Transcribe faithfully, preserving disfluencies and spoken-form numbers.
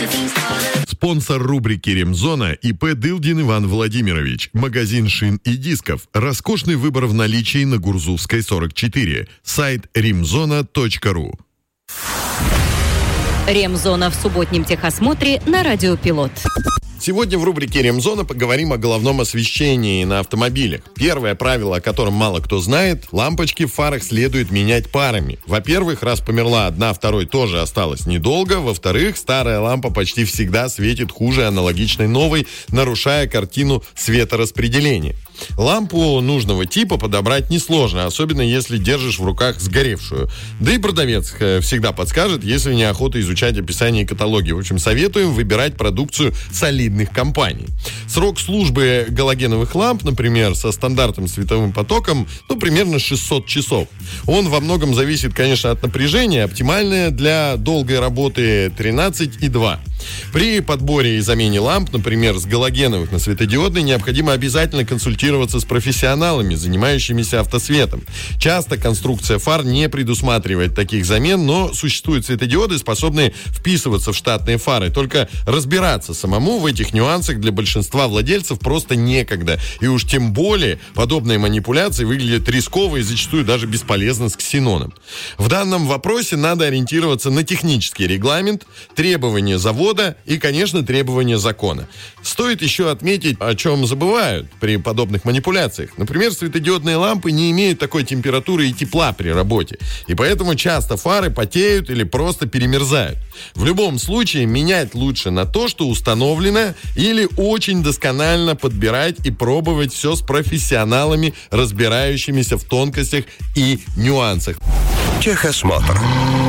Спонсор рубрики «Ремзона» ИП Дылдин Иван Владимирович. Магазин шин и дисков. Роскошный выбор в наличии на Гурзувской, сорок четыре. Сайт ремзона точка ру. Ремзона в субботнем техосмотре на Радио Пилот. Сегодня в рубрике «Ремзона» поговорим о головном освещении на автомобилях. Первое правило, о котором мало кто знает: лампочки в фарах следует менять парами. Во-первых, раз померла одна, второй тоже осталось недолго. Во-вторых, старая лампа почти всегда светит хуже аналогичной новой, нарушая картину светораспределения. Лампу нужного типа подобрать несложно, особенно если держишь в руках сгоревшую. Да и продавец всегда подскажет, если неохота изучать описание и каталоги. В общем, советуем выбирать продукцию солидных компаний. Срок службы галогеновых ламп, например, со стандартным световым потоком, ну, примерно шестьсот часов. Он во многом зависит, конечно, от напряжения. Оптимальное для долгой работы тринадцать и два. При подборе и замене ламп, например, с галогеновых на светодиодные, необходимо обязательно консультироваться с профессионалами, занимающимися автосветом. Часто конструкция фар не предусматривает таких замен, но существуют светодиоды, способные вписываться в штатные фары. Только разбираться самому в этих нюансах для большинства владельцев просто некогда. И уж тем более подобные манипуляции выглядят рисково и зачастую даже бесполезно с ксеноном. В данном вопросе надо ориентироваться на технический регламент, требования завода и, конечно, требования закона. Стоит еще отметить, о чем забывают при подобных манипуляциях. Например, светодиодные лампы не имеют такой температуры и тепла при работе, и поэтому часто фары потеют или просто перемерзают. В любом случае, менять лучше на то, что установлено, или очень досконально подбирать и пробовать все с профессионалами, разбирающимися в тонкостях и нюансах. Техосмотр.